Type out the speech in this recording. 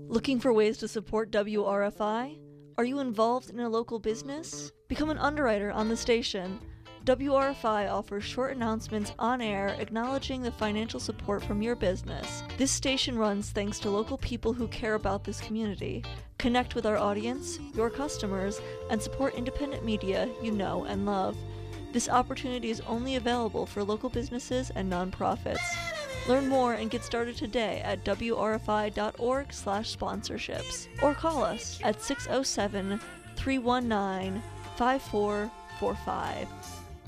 Looking for ways to support WRFI? Are you involved in a local business? Become an underwriter on the station. WRFI offers short announcements on air acknowledging the financial support from your business. This station runs thanks to local people who care about this community. Connect with our audience, your customers, and support independent media you know and love. This opportunity is only available for local businesses and nonprofits. Learn more and get started today at wrfi.org/sponsorships or call us at 607-319-5445.